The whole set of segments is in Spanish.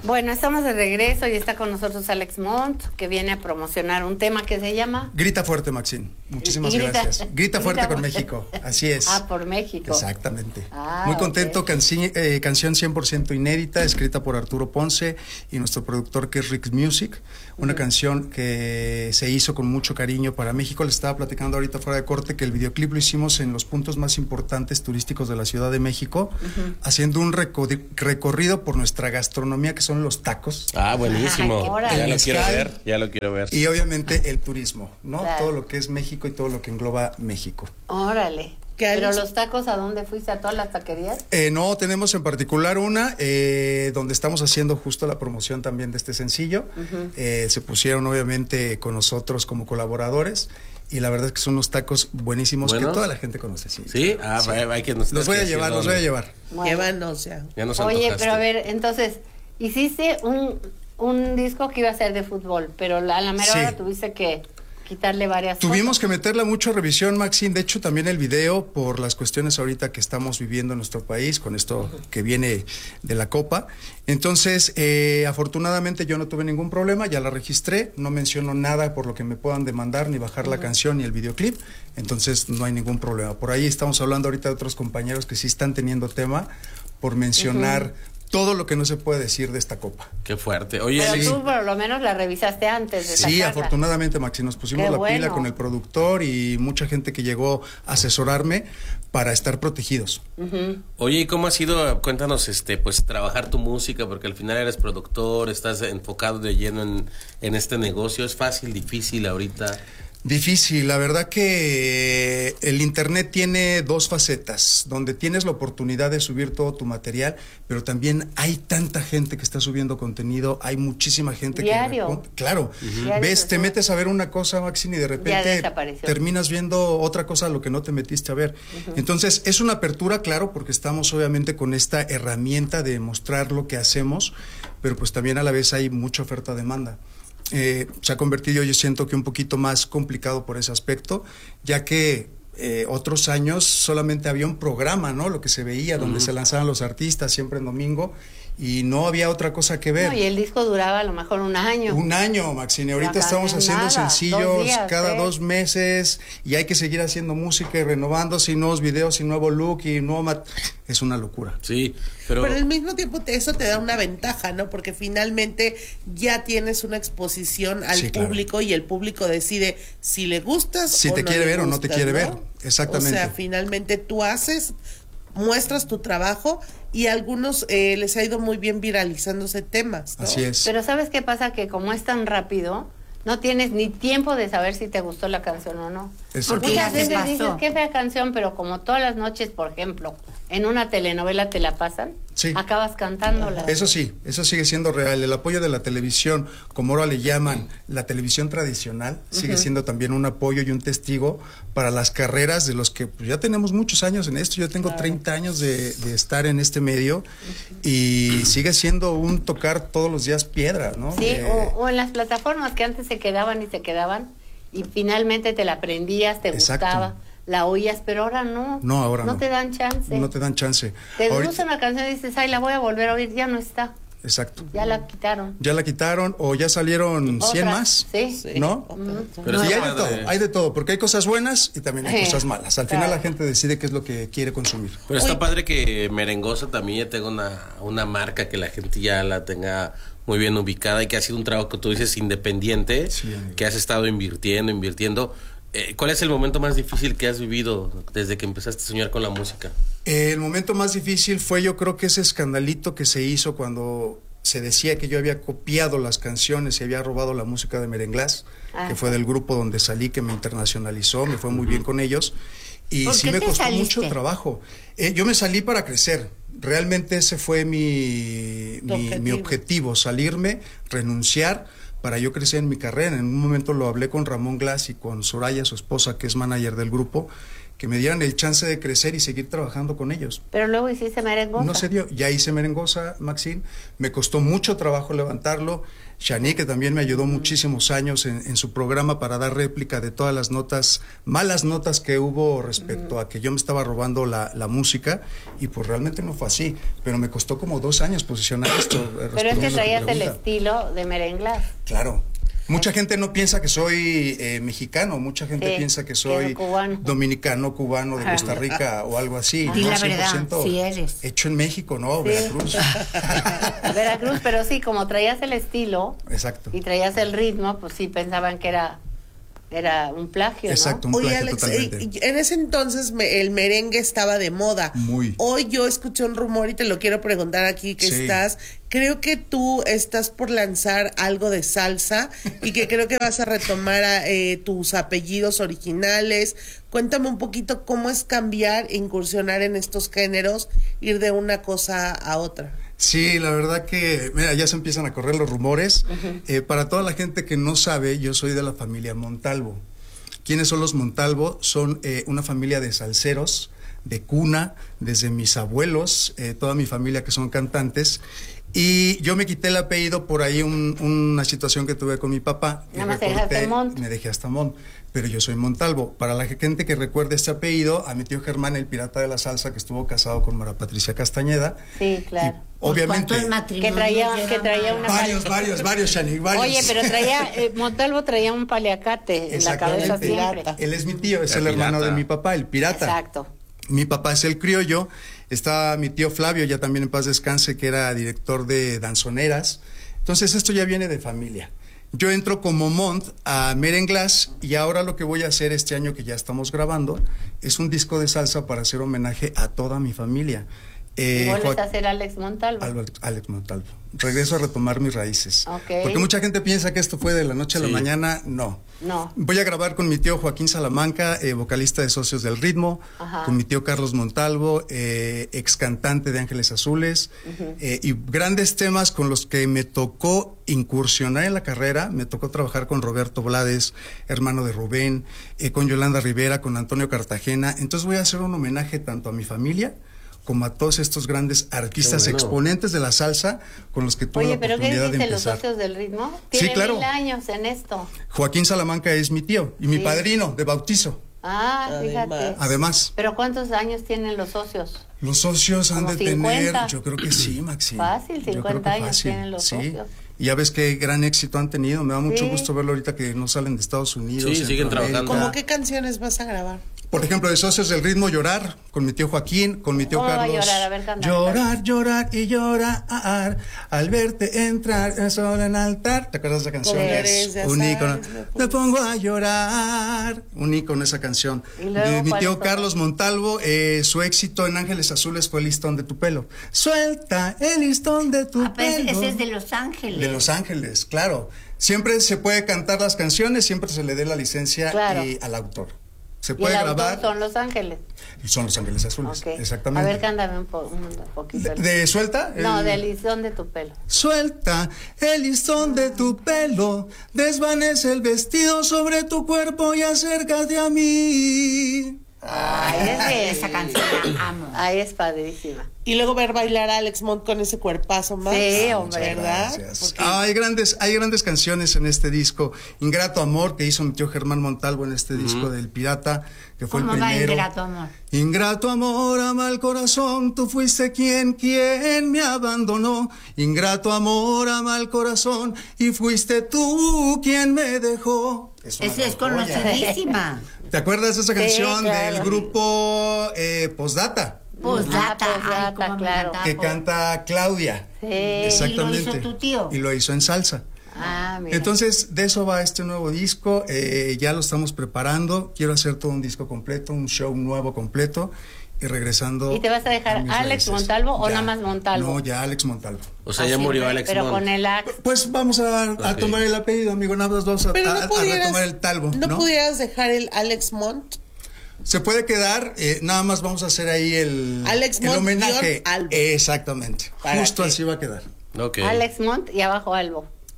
Bueno, estamos de regreso y está con nosotros Alex Mont, que viene a promocionar un tema que se llama... Grita fuerte, Maxine. Muchísimas gracias. Grita fuerte con México. Así es. Ah, por México. Exactamente. Muy contento. Okay. Canción 100% inédita, escrita por Arturo Ponce y nuestro productor, que es Rick Music. Una canción que se hizo con mucho cariño para México. Les estaba platicando ahorita fuera de corte que el videoclip lo hicimos en los puntos más importantes turísticos de la Ciudad de México, haciendo un recorrido por nuestra gastronomía, que son los tacos. Ah, buenísimo. Ay, Ya lo quiero ver. Y obviamente el turismo, ¿no? Claro. Todo lo que es México y todo lo que engloba México. Órale. ¿Pero los tacos a dónde fuiste? ¿A todas las taquerías? No, tenemos en particular una donde estamos haciendo justo la promoción también de este sencillo. Se pusieron obviamente con nosotros como colaboradores. Y la verdad es que son unos tacos buenísimos que toda la gente conoce. Sí. ¿Sí? Ah, sí. Hay que los voy a llevar. Bueno. Llévanos ya. Ya nos Oye, antojaste. pero a ver, entonces, hiciste un disco que iba a ser de fútbol, pero a la mera hora tuviste que quitarle varias Tuvimos cosas. que meterle mucho revisión, Maxine. De hecho, también el video, por las cuestiones ahorita que estamos viviendo en nuestro país, con esto que viene de la Copa. Entonces, afortunadamente yo no tuve ningún problema, ya la registré, no menciono nada por lo que me puedan demandar, ni bajar la canción ni el videoclip, entonces no hay ningún problema. Por ahí estamos hablando ahorita de otros compañeros que sí están teniendo tema por mencionar todo lo que no se puede decir de esta Copa. Qué fuerte. Oye, Pero tú por lo menos la revisaste antes de Sí, sacarla. afortunadamente, Maxi, nos pusimos Qué la pila bueno. con el productor y mucha gente que llegó a asesorarme para estar protegidos. Oye, ¿y cómo ha sido? Cuéntanos, pues trabajar tu música, porque al final eres productor, estás enfocado de lleno en este negocio. ¿Es fácil, difícil ahorita? Difícil, la verdad que el internet tiene dos facetas, donde tienes la oportunidad de subir todo tu material, pero también hay tanta gente que está subiendo contenido, hay muchísima gente Diario. claro, Diario ves, se te sube. metes a ver una cosa, Maxine, y de Ya repente desapareció. terminas viendo otra cosa a lo que no te metiste a ver. Entonces, es una apertura, claro, porque estamos obviamente con esta herramienta de mostrar lo que hacemos, pero pues también a la vez hay mucha oferta-demanda. Se ha convertido, yo siento que un poquito más complicado por ese aspecto, ya que otros años solamente había un programa, ¿no? Lo que se veía, donde se lanzaban los artistas siempre en domingo, y no había otra cosa que ver. No, y el disco duraba a lo mejor un año. Un año, Maxine. Ahorita No estamos cambia haciendo nada, sencillos 2 días, cada 2 meses, y hay que seguir haciendo música y renovándose, y nuevos videos y nuevo look y nuevo es una locura. Sí, pero al mismo tiempo eso te da una ventaja, ¿no? Porque finalmente ya tienes una exposición al público, y el público decide si le gustas si o te no quiere le ver o no gustas, te quiere ver. Exactamente. O sea, finalmente tú muestras tu trabajo, y a algunos les ha ido muy bien viralizándose temas, ¿no? Así es. Pero ¿sabes qué pasa? Que como es tan rápido, no tienes ni tiempo de saber si te gustó la canción o no. Exacto. Porque muchas ya te veces pasó. dices, qué fea canción, pero como todas las noches, por ejemplo, en una telenovela te la pasan, Sí. acabas cantándola. Eso sí, eso sigue siendo real. El apoyo de la televisión, como ahora le llaman la televisión tradicional, sigue siendo también un apoyo y un testigo para las carreras de los que pues, ya tenemos muchos años en esto. Yo tengo 30 años de estar en este medio, y sigue siendo un tocar todos los días piedra, ¿no? Sí, o en las plataformas que antes se quedaban, y finalmente te la aprendías, te Exacto. gustaba, la oías, pero ahora no. No, ahora no. No te dan chance. No te dan chance. Te Ahorita- gusta una canción y dices, ay, la voy a volver a oír, ya no está. Exacto. Ya la quitaron. Ya la quitaron o ya salieron 100 Otra. más. Sí. ¿No? Pero Y está hay de padre. todo, hay de todo, porque hay cosas buenas y también hay Sí, cosas malas. Al final claro. la gente decide qué es lo que quiere consumir. Pero está padre que Merengosa también ya tenga una marca que la gente ya la tenga muy bien ubicada, y que ha sido un trabajo que tú dices independiente, Sí, amigo. que has estado invirtiendo. ¿Cuál es el momento más difícil que has vivido desde que empezaste a soñar con la música? El momento más difícil fue, yo creo que ese escandalito que se hizo cuando se decía que yo había copiado las canciones y había robado la música de Merenglás, que fue del grupo donde salí, que me internacionalizó, me fue muy bien con ellos, y ¿Por sí qué me te costó saliste? mucho trabajo. Yo me salí para crecer, realmente ese fue mi objetivo, salirme, renunciar, para yo crecer en mi carrera. En un momento lo hablé con Ramón Glass y con Soraya, su esposa, que es manager del grupo, que me dieran el chance de crecer y seguir trabajando con ellos. Pero luego hiciste Merengosa. No se dio, ya hice Merengosa, Maxine, me costó mucho trabajo levantarlo. Shani, que también me ayudó muchísimos años en su programa para dar réplica de todas las notas, malas notas que hubo respecto a que yo me estaba robando la música, y pues realmente no fue así, pero me costó como 2 años posicionar esto. Pero es que traías el estilo de Merenglás. Claro. Mucha gente no piensa que soy mexicano, mucha gente piensa que soy dominicano, cubano, de Costa Rica o algo así. Di la verdad, sí eres. Hecho en México, ¿no? Veracruz. Veracruz, pero sí, como traías el estilo. Exacto. Y traías el ritmo, pues sí pensaban que era un plagio, ¿no? Exacto, un Oye, plagio Alex, totalmente. en ese entonces el merengue estaba de moda. Muy. Hoy yo escuché un rumor y te lo quiero preguntar aquí que estás. Creo que tú estás por lanzar algo de salsa y que creo que vas a retomar tus apellidos originales. Cuéntame un poquito cómo es cambiar e incursionar en estos géneros, ir de una cosa a otra. Sí, la verdad que, mira, ya se empiezan a correr los rumores. Para toda la gente que no sabe, yo soy de la familia Montalvo. ¿Quiénes son los Montalvo? Son una familia de salseros, de cuna, desde mis abuelos, toda mi familia que son cantantes. Y yo me quité el apellido por ahí una situación que tuve con mi papá. Nada más te dejaste Mont. Me dejé hasta Mont, pero yo soy Montalvo. Para la gente que recuerde este apellido, a mi tío Germán, el pirata de la salsa, que estuvo casado con Mara Patricia Castañeda. Sí, claro. Y, obviamente. Que traía una Varios, Shani, varios. Oye, pero Montalvo traía un paliacate en la cabeza siempre. Él es mi tío, es el hermano de mi papá, el pirata. Exacto. Mi papá es el criollo. Está mi tío Flavio, ya también en paz descanse, que era director de danzoneras. Entonces esto ya viene de familia. Yo entro como Mont a Merenglás, y ahora lo que voy a hacer este año, que ya estamos grabando, es un disco de salsa para hacer homenaje a toda mi familia. ¿Vuelves a ser Alex Montalvo? Alex Montalvo. Regreso a retomar mis raíces. Okay. Porque mucha gente piensa que esto fue de la noche a la mañana. No. Voy a grabar con mi tío Joaquín Salamanca, vocalista de Socios del Ritmo, con mi tío Carlos Montalvo, ex cantante de Ángeles Azules, y grandes temas con los que me tocó incursionar en la carrera. Me tocó trabajar con Roberto Blades, hermano de Rubén, con Yolanda Rivera, con Antonio Cartagena. Entonces voy a hacer un homenaje tanto a mi familia como a todos estos grandes artistas exponentes de la salsa con los que tuve la oportunidad de empezar. Oye, ¿pero qué dicen los Socios del Ritmo? Sí, claro. 1000 años en esto. Joaquín Salamanca es mi tío y mi padrino de bautizo. Fíjate. Además. ¿Pero cuántos años tienen los socios? Los socios han de 50. tener, yo creo que sí, Maxi. Fácil, 50 años tienen los socios. Y ya ves qué gran éxito han tenido. Me da mucho gusto verlo ahorita que no salen de Estados Unidos. Sí, siguen trabajando. ¿Cómo qué canciones vas a grabar? Por ejemplo, de Socios del Ritmo, Llorar, con mi tío Joaquín, con mi tío Carlos. Va a llorar? A ver, canta. Llorar y llorar, al verte entrar solo en altar. ¿Te acuerdas de esa canción? Es un ícono. Me pongo a llorar. Un ícono esa canción. De mi tío Carlos Montalvo, su éxito en Ángeles Azules fue El listón de tu pelo. Suelta el listón de tu pelo. Ese es de Los Ángeles. De Los Ángeles, claro. Siempre se puede cantar las canciones, siempre se le dé la licencia al autor. Se puede grabar. Son Los Ángeles. Son Los Ángeles Azules, exactamente. A ver, cántame un poquito. ¿De Suelta? No, del listón de tu pelo. Suelta el listón de tu pelo, desvanece el vestido sobre tu cuerpo y acércate a mí. Esa canción la amo. Es padrísima. Y luego ver bailar a Alex Mont con ese cuerpazo más. Sí, hombre. ¿Verdad? Hay grandes canciones en este disco. Ingrato Amor, que hizo mi tío Germán Montalvo en este disco del Pirata, que fue el primero. ¿Cómo va Ingrato Amor? Ingrato amor, ama el corazón, tú fuiste quien me abandonó. Ingrato amor, ama el corazón, y fuiste tú quien me dejó. Esa es conocidísima. ¿Te acuerdas de esa canción claro. del grupo Postdata? Postdata, claro. Que canta Claudia. Sí. Exactamente. Y lo hizo tu tío. Y lo hizo en salsa. Mira. Entonces, de eso va este nuevo disco. Ya lo estamos preparando. Quiero hacer todo un disco completo, un show nuevo completo. Y regresando. ¿Y te vas a dejar Alex Montalvo o nada más Montalvo? No, ya Alex Montalvo. O sea, ya murió Alex Pero Mont. con el Ax. Pues vamos a tomar el apellido, amigo. Nada más vamos a retomar el Talvo. ¿No pudieras dejar el Alex Mont? Se puede quedar, nada más vamos a hacer ahí el homenaje. Exactamente. Justo así va a quedar. Okay. Alex Mont y abajo Albo.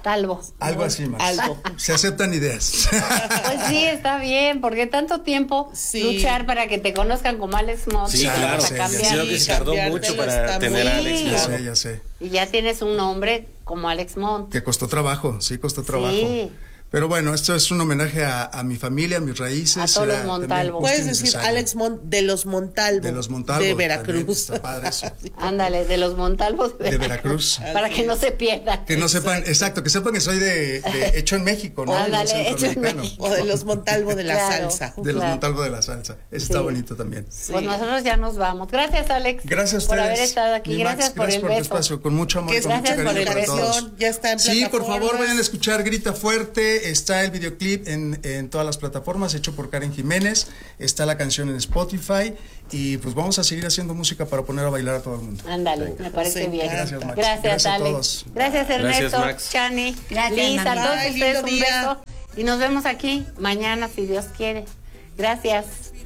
Montalvo. Algo así, Max. Algo. Se aceptan ideas. Pues sí, está bien, porque tanto tiempo Sí. luchar para que te conozcan como Alex Mont. Sí, Ya claro. sé, para ya Creo cambiar. que se tardó cambiártelo mucho para está tener muy a Alex. bien. Ya Claro. sé, ya sé. Y ya tienes un nombre como Alex Mont. Que costó trabajo, sí, costó trabajo. Sí. Pero bueno, esto es un homenaje a mi familia, a mis raíces. A todos los era también Montalvo. justo Puedes y decir necesario. Alex Mont de los Montalvo. De los Montalvo. De también, Veracruz. está padre eso. Ándale, de los Montalvos De Veracruz. Para que no se pierdan. Que no sepan, exacto, que sepan que soy de hecho en México, ¿no? Ándale, Yo soy hecho en centroamericano. México. O de los Montalvo de la Claro. salsa. De los Claro. Montalvo de la salsa. Eso está bonito también. Pues nosotros ya nos vamos. Gracias, Alex. Gracias a por ustedes. haber estado aquí. Mi Max, Gracias por el tu beso. espacio, con mucho amor Que y con mucho gracias por cariño la para todos. invitación. Ya está en Sí, por favor, plataformas. vayan a escuchar Grita Fuerte. Está el videoclip en todas las plataformas, hecho por Karen Jiménez. Está la canción en Spotify. Y pues vamos a seguir haciendo música para poner a bailar a todo el mundo. Ándale, me parece Sí, bien. gracias, Max. Gracias, Gracias a Alex. todos. Gracias, Ernesto, Gracias, Max. Chani, Gracias, Lisa, a mami. todos Bye, ustedes lindo un día. beso. Y nos vemos aquí mañana, si Dios quiere. Gracias.